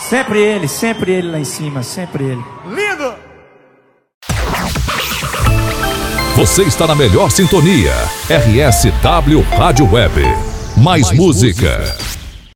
Sempre ele lá em cima, sempre ele. Lindo! Você está na melhor sintonia. RSW Rádio Web. Mais música.